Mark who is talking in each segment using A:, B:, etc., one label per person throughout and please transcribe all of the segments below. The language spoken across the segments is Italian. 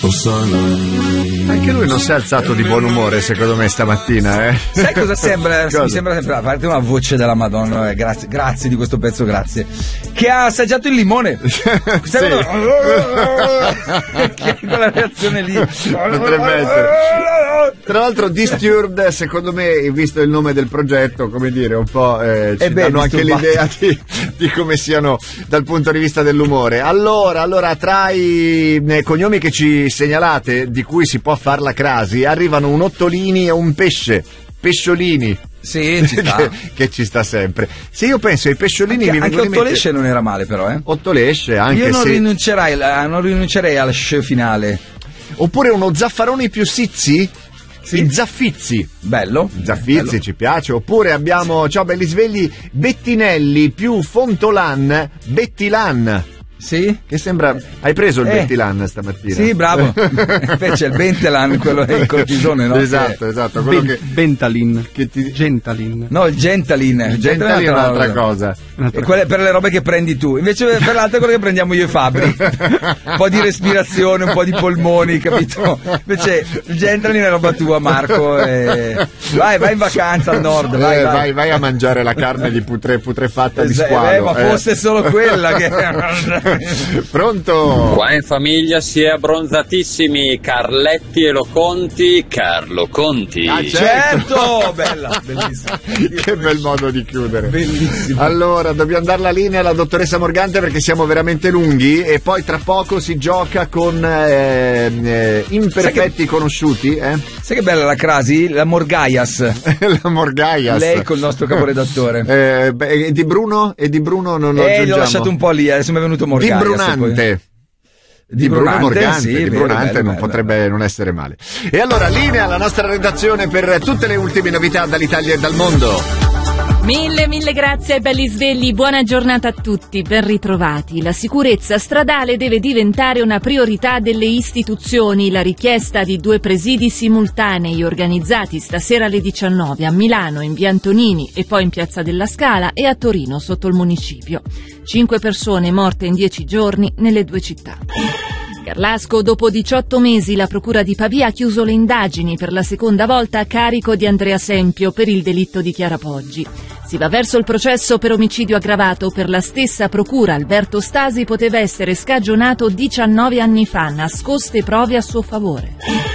A: Anche lui non si è alzato di buon umore, secondo me, stamattina, eh?
B: Sai cosa sembra? Mi sembra sempre, a parte una voce della Madonna, grazie di questo pezzo, grazie. Che ha assaggiato il limone. Quella reazione lì.
A: Potrebbe essere. Tra l'altro Disturbed, secondo me, visto il nome del progetto, come dire, un po' ci danno anche l'idea di come siano dal punto di vista dell'umore. Allora, tra i cognomi che ci segnalate, di cui si può far la crasi, arrivano un Ottolini e un Pesciolini.
B: Sì, ci sta.
A: che ci sta sempre. Se io penso ai pesciolini,
B: anche Ottolesce non era male, però, eh.
A: Ottolesce, anche
B: io non
A: se
B: rinuncerei al show finale.
A: Oppure uno Zaffaroni più Sizzi?
B: Sì.
A: I Zaffizzi.
B: Bello.
A: Zaffizzi, bello. Ci piace. Oppure abbiamo, ciao belli svegli, Bettinelli più Fontolan, Bettilan.
B: Sì?
A: Che sembra. Hai preso il Bettilan stamattina?
B: Sì, bravo. Invece il Bentelan, quello è il cortisone, no?
A: Esatto. Quello
C: Bentalin. Gentalin.
B: No, il Gentalin.
A: Il Gentalin è un'altra cosa.
B: E quelle per le robe che prendi tu. Invece per l'altro è quello che prendiamo io e Fabri. Un po' di respirazione, un po' di polmoni, capito? Invece il Gentalin è roba tua, Marco. Vai in vacanza al nord.
A: Vai a mangiare la carne di putrefatta di squalo.
B: Ma fosse solo quella che.
A: Pronto?
D: Qua in famiglia si è abbronzatissimi, Carletti e Carlo Conti.
A: Ah, certo! Bella, bellissima. Che bel modo di chiudere.
B: Bellissimo.
A: Allora, dobbiamo dare la linea alla dottoressa Morgante perché siamo veramente lunghi e poi tra poco si gioca con imperfetti conosciuti.
B: Sai che bella la crasi? La Morgaias.
A: La Morgaias.
B: Lei col nostro caporedattore.
A: E di Bruno non lo aggiungiamo.
B: L'ho lasciato un po' lì, adesso mi è venuto Morgaias.
A: Di Brunante. Di Bruno Morgante,
B: sì,
A: di Brunante
B: bello,
A: non potrebbe non essere male. E allora linea alla nostra redazione per tutte le ultime novità dall'Italia e dal mondo.
E: Mille grazie ai belli svegli, buona giornata a tutti, ben ritrovati. La sicurezza stradale deve diventare una priorità delle istituzioni. La richiesta di 2 presidi simultanei organizzati stasera alle 19 a Milano, in via Antonini e poi in piazza della Scala e a Torino sotto il municipio. 5 persone morte in 10 giorni nelle 2 città. Garlasco, dopo 18 mesi la procura di Pavia ha chiuso le indagini per la seconda volta a carico di Andrea Sempio per il delitto di Chiara Poggi. Si va verso il processo per omicidio aggravato. Per la stessa procura Alberto Stasi poteva essere scagionato 19 anni fa, nascoste prove a suo favore.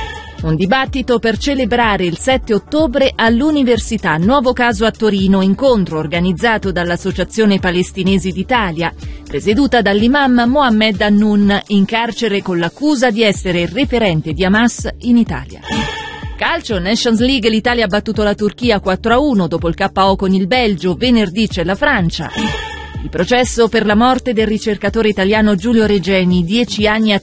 E: Un dibattito per celebrare il 7 ottobre all'Università. Nuovo caso a Torino, incontro organizzato dall'Associazione Palestinesi d'Italia, presieduta dall'imam Mohammed Annun, in carcere con l'accusa di essere il referente di Hamas in Italia. Calcio, Nations League, l'Italia ha battuto la Turchia 4-1 dopo il KO con il Belgio, venerdì c'è la Francia. Il processo per la morte del ricercatore italiano Giulio Regeni, 10 anni a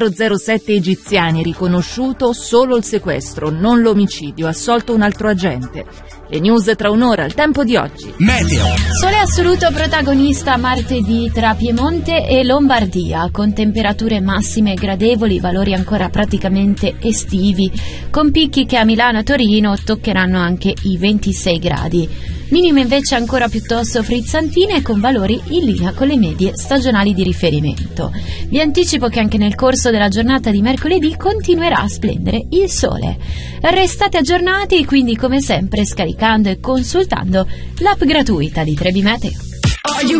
E: 3007 egiziani, riconosciuto solo il sequestro, non l'omicidio, assolto un altro agente. Le news tra un'ora, al tempo di oggi.
F: Meteo. Sole assoluto protagonista martedì tra Piemonte e Lombardia, con temperature massime gradevoli, valori ancora praticamente estivi, con picchi che a Milano e Torino toccheranno anche i 26 gradi. Minime invece ancora piuttosto frizzantine con valori in linea con le medie stagionali di riferimento. Vi anticipo che anche nel corso della giornata di mercoledì continuerà a splendere il sole. Restate aggiornati quindi come sempre scaricando e consultando l'app gratuita di Trebi Meteo.